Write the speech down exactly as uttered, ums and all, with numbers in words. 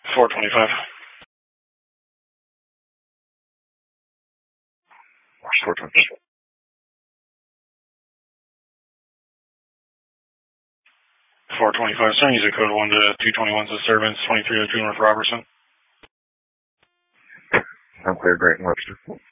four twenty-five. four twenty-five. four twenty-five, San Jose code one to two twenty-one disturbance, twenty-three oh two North Robertson. I'm clear, Great Webster.